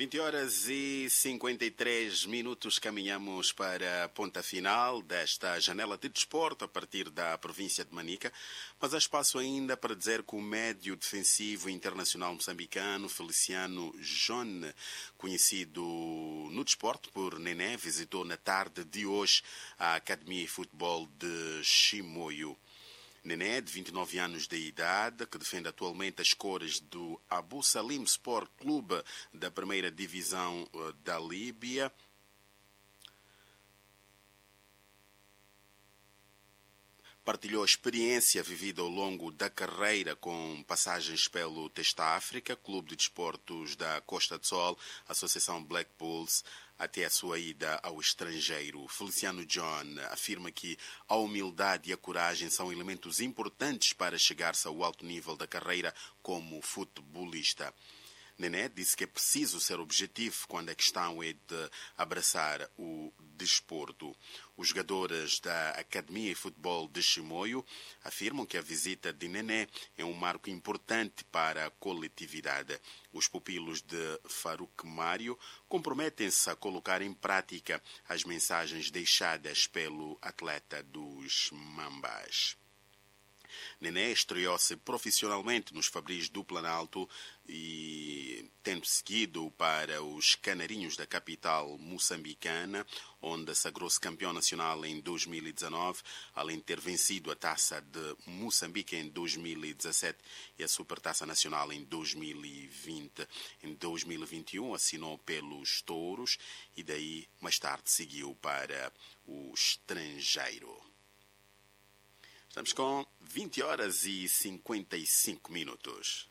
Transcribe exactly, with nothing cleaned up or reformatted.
vinte horas e cinquenta e três minutos, caminhamos para a ponta final desta janela de desporto a partir da província de Manica, mas há espaço ainda para dizer que o médio defensivo internacional moçambicano Feliciano John, conhecido no desporto por Nené, visitou na tarde de hoje a Academia de Futebol de Chimoio. Nené, de vinte e nove anos de idade, que defende atualmente as cores do Abu Salim Sport Clube da primeira divisão da Líbia, partilhou a experiência vivida ao longo da carreira com passagens pelo Testa África, Clube de Desportos da Costa do Sol, Associação Black Bulls, até a sua ida ao estrangeiro. Feliciano John afirma que a humildade e a coragem são elementos importantes para chegar-se ao alto nível da carreira como futebolista. Nené disse que é preciso ser objetivo quando a questão é de abraçar o desporto. Os jogadores da Academia de Futebol de Chimoio afirmam que a visita de Nené é um marco importante para a coletividade. Os pupilos de Farouk Mário comprometem-se a colocar em prática as mensagens deixadas pelo atleta dos Mambas. Nené estreou-se profissionalmente nos Fabris do Planalto e tendo seguido para os Canarinhos da capital moçambicana, onde sagrou-se campeão nacional em dois mil e dezanove, além de ter vencido a Taça de Moçambique em dois mil e dezassete e a Supertaça Nacional em dois mil e vinte. Em dois mil e vinte e um assinou pelos Touros e daí mais tarde seguiu para o estrangeiro. Estamos com vinte horas e cinquenta e cinco minutos.